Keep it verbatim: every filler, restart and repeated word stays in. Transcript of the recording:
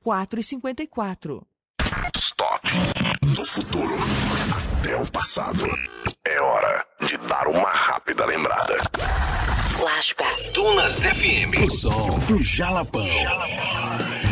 quatro e cinquenta e quatro. Stop. Do futuro até o passado. É hora de dar uma rápida lembrada. Flashback. Dunas F M. O som do Jalapão. Jalapão.